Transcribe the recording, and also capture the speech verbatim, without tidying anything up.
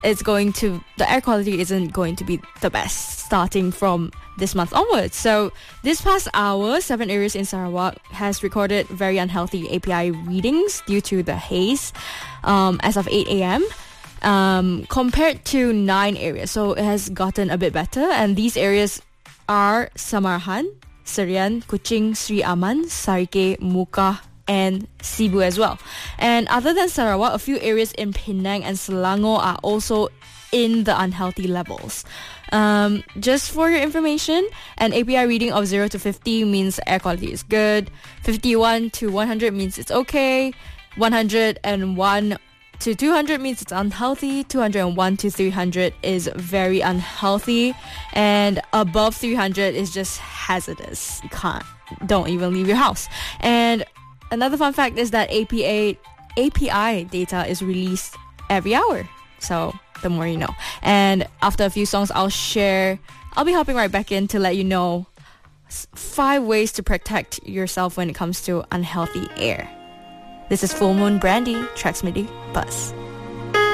it's going to the air quality isn't going to be the best starting from this month onwards. So this past hour, seven areas in Sarawak has recorded very unhealthy A P I readings due to the haze um, as of eight a.m. Um, compared to nine areas. So it has gotten a bit better, and these areas are Samarahan, Serian, Kuching, Sri Aman, Sarike, Muka, and Sibu as well. And other than Sarawak, a few areas in Penang and Selangor are also in the unhealthy levels. Um, just for your information, an A P I reading of zero to fifty means air quality is good. fifty-one to one hundred means it's okay. one hundred one to two hundred means it's unhealthy. two hundred one to three hundred is very unhealthy. And above three hundred is just hazardous. You can't, don't even leave your house. And another fun fact is that A P A, A P I data is released every hour. So the more you know. And after a few songs, I'll share, I'll be hopping right back in to let you know five ways to protect yourself when it comes to unhealthy air. This is Full Moon Brandy, Tracks Midi Buzz.